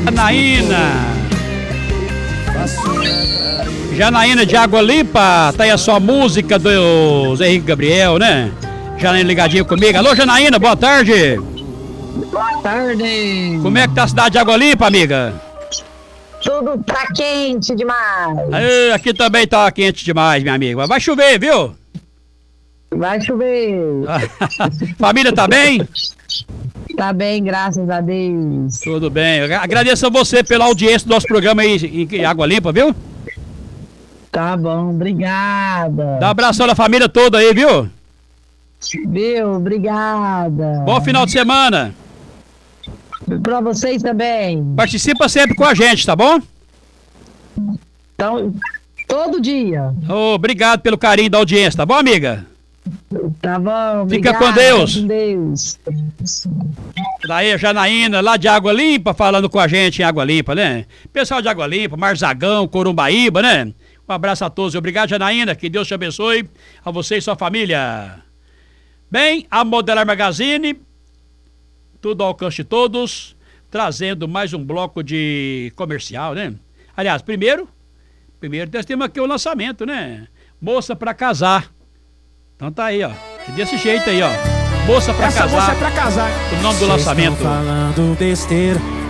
Janaína. Janaína de Água Limpa, tá aí a sua música do Zé Henrique Gabriel, né? Janaína ligadinha comigo. Alô, Janaína, boa tarde. Boa tarde. Como é que tá a cidade de Água Limpa, amiga? Tudo tá quente demais. Aê, aqui também tá quente demais, minha amiga. Vai chover, viu? Vai chover. Família tá bem? Tá bem, graças a Deus. Tudo bem. Eu agradeço a você pela audiência do nosso programa aí em Água Limpa, viu? Tá bom, obrigada. Dá um abração na família toda aí, viu? Viu, obrigada. Bom final de semana. Pra vocês também. Participa sempre com a gente, tá bom? Então, todo dia. Obrigado pelo carinho da audiência, tá bom, amiga? Tá bom, Fica obrigada. com Deus. Com Deus. Daí a Janaína, lá de Água Limpa, falando com a gente em Água Limpa, né? Pessoal de Água Limpa, Marzagão, Corumbaíba, né? Um abraço a todos. Obrigado, Janaína. Que Deus te abençoe. A você e sua família. Bem, a Modelar Magazine, tudo ao alcance de todos, trazendo mais um bloco de comercial, né? Aliás, primeiro nós temos aqui o lançamento, né? Moça pra casar. Então tá aí, ó. É desse jeito aí, ó. Moça pra casar. Moça é pra casar. O nome do lançamento. Falando besteira.